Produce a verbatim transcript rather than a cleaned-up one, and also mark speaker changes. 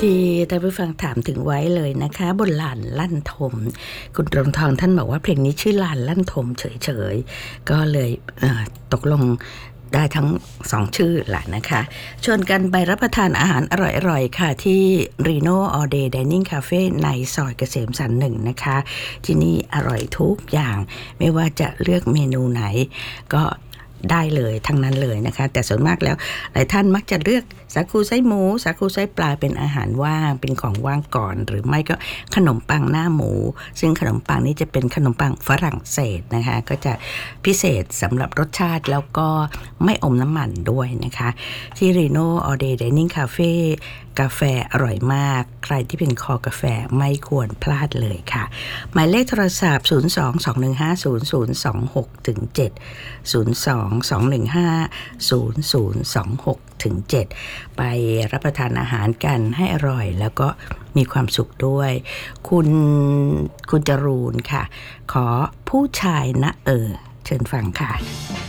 Speaker 1: ที่ท่านผู้ฟังถามถึงไว้เลยนะคะบนลานลั่นทมคุณตรงทองท่านบอกว่าเพลงนี้ชื่อลานลั่นทมเฉยๆก็เลยเอ่อตกลงได้ทั้งสองชื่อแหละนะคะชวนกันไปรับประทานอาหารอร่อยๆค่ะที่ Reno All Day Dining Cafe ในซอยเกษมสันต์หนึ่งนะคะที่นี่อร่อยทุกอย่างไม่ว่าจะเลือกเมนูไหนก็ได้เลยทั้งนั้นเลยนะคะแต่ส่วนมากแล้วหลายท่านมักจะเลือกสาคูไส้หมูสาคูไส้ปลาเป็นอาหารว่างเป็นของว่างก่อนหรือไม่ก็ขนมปังหน้าหมูซึ่งขนมปังนี้จะเป็นขนมปังฝรั่งเศสนะคะก็จะพิเศษสำหรับรสชาติแล้วก็ไม่อมน้ำมันด้วยนะคะที่ Reno All Day Dining Cafe กาแฟอร่อยมากใครที่เป็นคอกาแฟไม่ควรพลาดเลยค่ะหมายเลขโทรศัพท์ศูนย์ สอง สอง หนึ่ง ห้า ศูนย์ ศูนย์ สอง หก ถึง เจ็ด ศูนย์ สอง สอง หนึ่ง ห้า ศูนย์ ศูนย์ สอง หก ถึง เจ็ดไปรับประทานอาหารกันให้อร่อยแล้วก็มีความสุขด้วยคุณคุณจรูนค่ะขอผู้ชายนะเออเชิญฟังค่ะ